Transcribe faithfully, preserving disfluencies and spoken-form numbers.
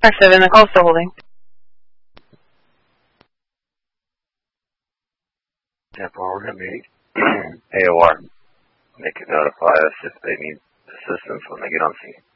five seven, the call's still holding. Tampa, we're going to be A O R. They can notify us if they need assistance when they get on scene.